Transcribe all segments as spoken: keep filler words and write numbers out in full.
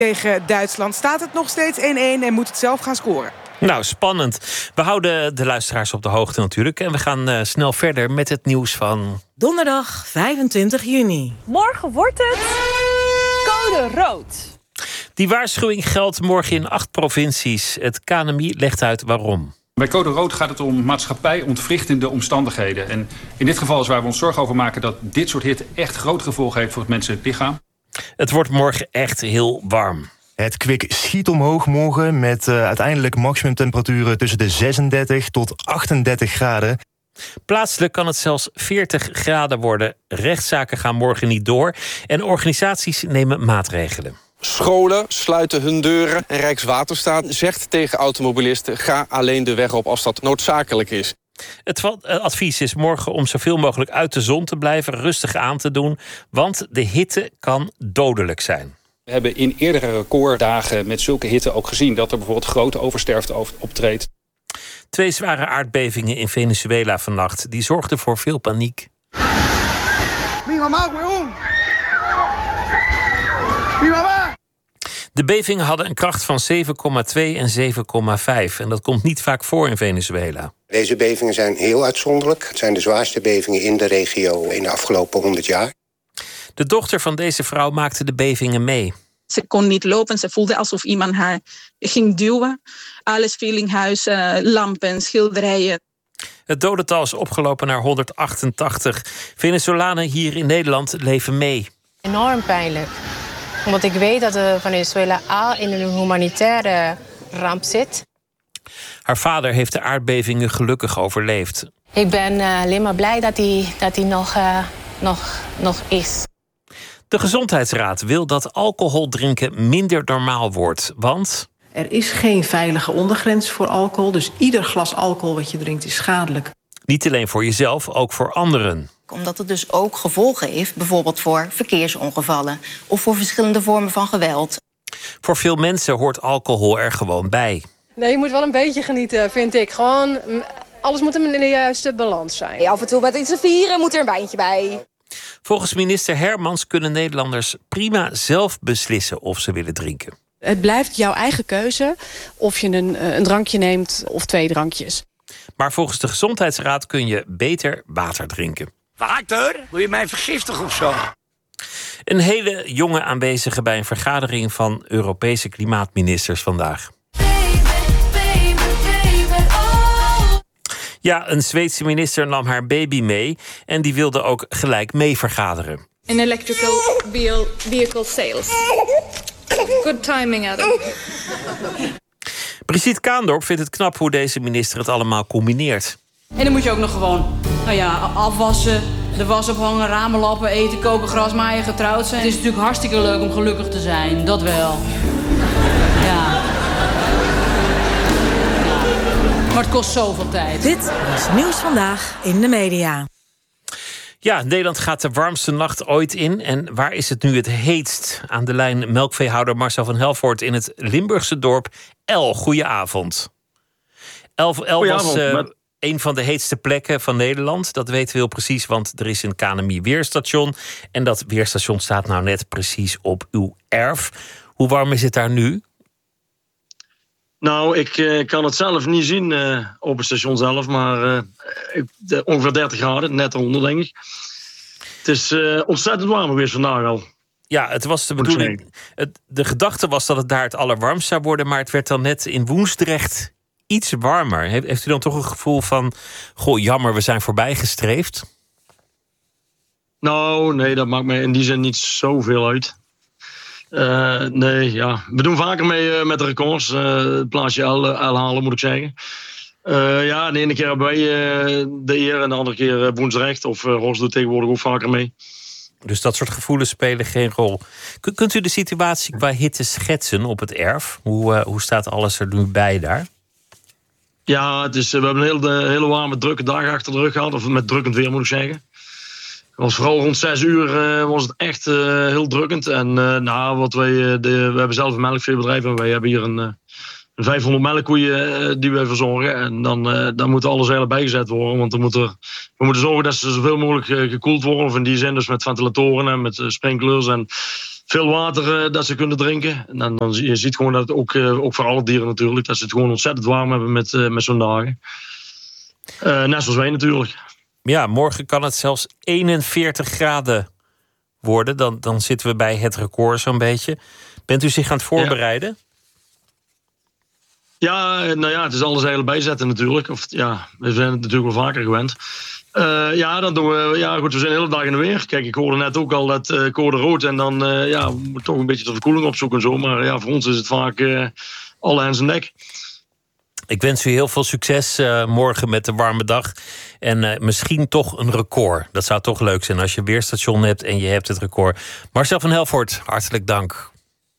Tegen Duitsland staat het nog steeds één-één en moet het zelf gaan scoren. Nou, spannend. We houden de luisteraars op de hoogte natuurlijk. En we gaan uh, snel verder met het nieuws van... Donderdag vijfentwintig juni. Morgen wordt het code rood. Die waarschuwing geldt morgen in acht provincies. Het K N M I legt uit waarom. Bij code rood gaat het om maatschappij-ontwrichtende omstandigheden. En in dit geval is waar we ons zorgen over maken... dat dit soort hitte echt grote gevolgen heeft voor het menselijk lichaam. Het wordt morgen echt heel warm. Het kwik schiet omhoog morgen met uh, uiteindelijk maximumtemperaturen tussen de zesendertig tot achtendertig graden. Plaatselijk kan het zelfs veertig graden worden. Rechtszaken gaan morgen niet door en organisaties nemen maatregelen. Scholen sluiten hun deuren en Rijkswaterstaat zegt tegen automobilisten... ga alleen de weg op als dat noodzakelijk is. Het advies is morgen om zoveel mogelijk uit de zon te blijven, rustig aan te doen, want de hitte kan dodelijk zijn. We hebben in eerdere recorddagen met zulke hitte ook gezien... dat er bijvoorbeeld grote oversterfte optreedt. Twee zware aardbevingen in Venezuela vannacht. Die zorgden voor veel paniek. Mi mama, weón. Mi mama. De bevingen hadden een kracht van zeven komma twee en zeven komma vijf. En dat komt niet vaak voor in Venezuela. Deze bevingen zijn heel uitzonderlijk. Het zijn de zwaarste bevingen in de regio in de afgelopen honderd jaar. De dochter van deze vrouw maakte de bevingen mee. Ze kon niet lopen. Ze voelde alsof iemand haar ging duwen. Alles viel in huis, uh, lampen, schilderijen. Het dodental is opgelopen naar honderdachtentachtig. Venezolanen hier in Nederland leven mee. Enorm pijnlijk. Omdat ik weet dat Venezuela al in een humanitaire ramp zit. Haar vader heeft de aardbevingen gelukkig overleefd. Ik ben uh, alleen maar blij dat hij, dat hij nog, uh, nog, nog is. De Gezondheidsraad wil dat alcohol drinken minder normaal wordt. Want er is geen veilige ondergrens voor alcohol. Dus ieder glas alcohol wat je drinkt is schadelijk. Niet alleen voor jezelf, ook voor anderen. Omdat het dus ook gevolgen heeft, bijvoorbeeld voor verkeersongevallen of voor verschillende vormen van geweld. Voor veel mensen hoort alcohol er gewoon bij. Nee, je moet wel een beetje genieten, vind ik. Gewoon, alles moet in de juiste balans zijn. Ja, af en toe met iets te vieren moet er een wijntje bij. Volgens minister Hermans kunnen Nederlanders prima zelf beslissen of ze willen drinken. Het blijft jouw eigen keuze of je een, een drankje neemt of twee drankjes. Maar volgens de Gezondheidsraad kun je beter water drinken. Water? Wil je mij vergiftigen of zo? Een hele jonge aanwezige bij een vergadering van Europese klimaatministers vandaag. Ja, een Zweedse minister nam haar baby mee en die wilde ook gelijk mee vergaderen. In electrical vehicle sales. Good timing, Adam. Brigitte Kaandorp vindt het knap hoe deze minister het allemaal combineert. En dan moet je ook nog gewoon, nou ja, afwassen, de was ophangen, ramen lappen, eten, koken, gras maaien, getrouwd zijn. Het is natuurlijk hartstikke leuk om gelukkig te zijn, dat wel. Ja. Maar het kost zoveel tijd. Dit is Nieuws Vandaag in de media. Ja, Nederland gaat de warmste nacht ooit in. En waar is het nu het heetst? Aan de lijn melkveehouder Marcel van Helvoort in het Limburgse dorp El. Goedenavond. El, El was uh, met... een van de heetste plekken van Nederland. Dat weten we heel precies, want er is een K N M I weerstation. En dat weerstation staat nou net precies op uw erf. Hoe warm is het daar nu? Nou, ik uh, kan het zelf niet zien uh, op het station zelf, maar uh, de, ongeveer dertig graden, net eronder denk ik. Het is uh, ontzettend warm geweest vandaag al. Ja, het was de bedoeling. Het, de gedachte was dat het daar het allerwarmst zou worden, maar het werd dan net in Woensdrecht iets warmer. Heeft, heeft u dan toch een gevoel van, goh, jammer, we zijn voorbijgestreefd? Nou, nee, dat maakt me in die zin niet zoveel uit. Uh, nee, ja. We doen vaker mee uh, met de records. Uh, het plaatsje L, L halen, moet ik zeggen. Uh, ja, de ene keer hebben wij uh, de eer en de andere keer uh, Woensdrecht. Of uh, Ros doet tegenwoordig ook vaker mee. Dus dat soort gevoelens spelen geen rol. K- kunt u de situatie qua hitte schetsen op het erf? Hoe, uh, hoe staat alles er nu bij daar? Ja, het is, uh, we hebben een hele, hele warme, drukke dag achter de rug gehad. Of met drukkend weer, moet ik zeggen. Het was vooral rond zes uur uh, was het echt uh, heel drukkend. En uh, nou, wat wij, uh, de, we hebben zelf een melkveebedrijf en wij hebben hier een, uh, een vijfhonderd melkkoeien uh, die wij verzorgen. En dan, uh, dan moet alles heel bijgezet worden. Want dan moet er, we moeten zorgen dat ze zoveel mogelijk uh, gekoeld worden. Of in die zin dus met ventilatoren en met uh, sprinklers en veel water uh, dat ze kunnen drinken. En dan, dan je ziet gewoon dat het ook, uh, ook voor alle dieren natuurlijk, dat ze het gewoon ontzettend warm hebben met, uh, met zo'n dagen. Uh, net zoals wij natuurlijk. Ja, morgen kan het zelfs eenenveertig graden worden. Dan, dan zitten we bij het record zo'n beetje. Bent u zich aan het voorbereiden? Ja, ja nou ja, het is alles eigenlijk bijzetten natuurlijk. Of, ja, we zijn het natuurlijk wel vaker gewend. Uh, ja, dan doen we. Ja, goed, we zijn de hele dag in de weer. Kijk, ik hoorde net ook al dat uh, code rood. En dan uh, ja, we moeten toch een beetje de verkoeling opzoeken en zo. Maar ja, voor ons is het vaak uh, alle hands aan dek. Ik wens u heel veel succes uh, morgen met de warme dag. En uh, misschien toch een record. Dat zou toch leuk zijn als je weerstation hebt en je hebt het record. Marcel van Helvoort, hartelijk dank.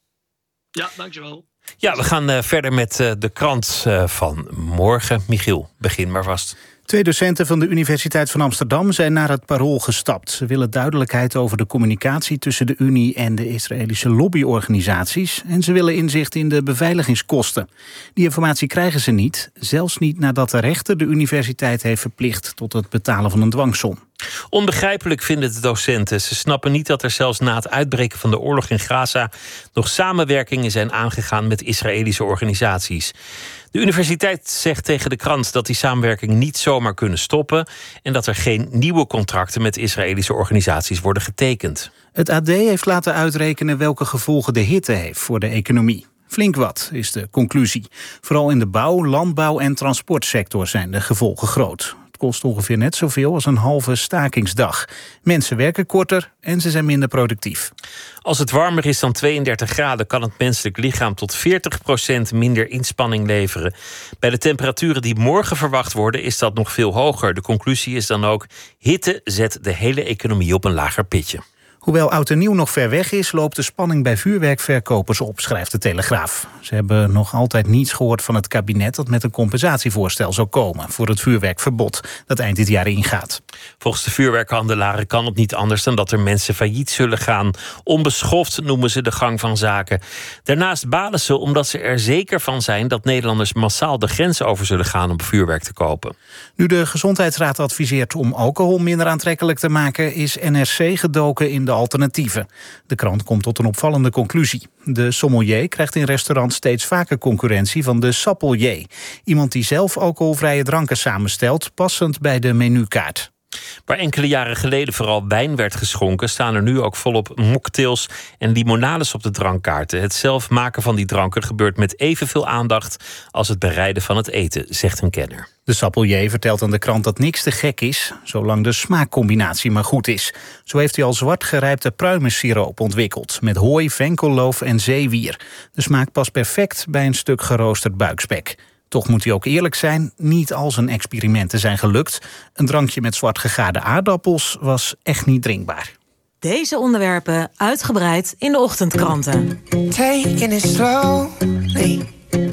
Ja, dankjewel. Ja, we gaan uh, verder met uh, de krant uh, van morgen. Michiel, begin maar vast. Twee docenten van de Universiteit van Amsterdam zijn naar het Parool gestapt. Ze willen duidelijkheid over de communicatie tussen de Unie en de Israëlische lobbyorganisaties. En ze willen inzicht in de beveiligingskosten. Die informatie krijgen ze niet, zelfs niet nadat de rechter de universiteit heeft verplicht tot het betalen van een dwangsom. Onbegrijpelijk vinden de docenten. Ze snappen niet dat er zelfs na het uitbreken van de oorlog in Gaza nog samenwerkingen zijn aangegaan met Israëlische organisaties. De universiteit zegt tegen de krant dat die samenwerking niet zomaar kunnen stoppen en dat er geen nieuwe contracten met Israëlische organisaties worden getekend. Het A D heeft laten uitrekenen welke gevolgen de hitte heeft voor de economie. Flink wat, is de conclusie. Vooral in de bouw, landbouw en transportsector zijn de gevolgen groot. Het kost ongeveer net zoveel als een halve stakingsdag. Mensen werken korter en ze zijn minder productief. Als het warmer is dan tweeëndertig graden... kan het menselijk lichaam tot veertig procent minder inspanning leveren. Bij de temperaturen die morgen verwacht worden is dat nog veel hoger. De conclusie is dan ook: hitte zet de hele economie op een lager pitje. Hoewel oud en nieuw nog ver weg is, loopt de spanning bij vuurwerkverkopers op, schrijft de Telegraaf. Ze hebben nog altijd niets gehoord van het kabinet dat met een compensatievoorstel zou komen voor het vuurwerkverbod dat eind dit jaar ingaat. Volgens de vuurwerkhandelaren kan het niet anders dan dat er mensen failliet zullen gaan. Onbeschoft noemen ze de gang van zaken. Daarnaast balen ze omdat ze er zeker van zijn dat Nederlanders massaal de grens over zullen gaan om vuurwerk te kopen. Nu de Gezondheidsraad adviseert om alcohol minder aantrekkelijk te maken, is N R C gedoken in de alternatieven. De krant komt tot een opvallende conclusie. De sommelier krijgt in restaurants steeds vaker concurrentie van de sappelier. Iemand die zelf alcoholvrije dranken samenstelt, passend bij de menukaart. Waar enkele jaren geleden vooral wijn werd geschonken, staan er nu ook volop mocktails en limonades op de drankkaarten. Het zelf maken van die dranken gebeurt met evenveel aandacht als het bereiden van het eten, zegt een kenner. De sappelier vertelt aan de krant dat niks te gek is, zolang de smaakcombinatie maar goed is. Zo heeft hij al zwart gerijpte pruimensiroop ontwikkeld, met hooi, venkelloof en zeewier. De smaak past perfect bij een stuk geroosterd buikspek. Toch moet hij ook eerlijk zijn, niet al zijn experimenten zijn gelukt. Een drankje met zwart gegaarde aardappels was echt niet drinkbaar. Deze onderwerpen uitgebreid in de ochtendkranten. Taking it slowly.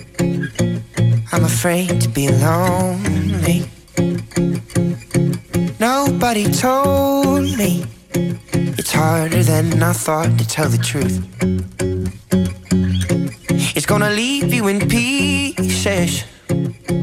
I'm afraid to be lonely. Nobody told me it's harder than I thought to tell the truth. It's gonna leave you in pieces.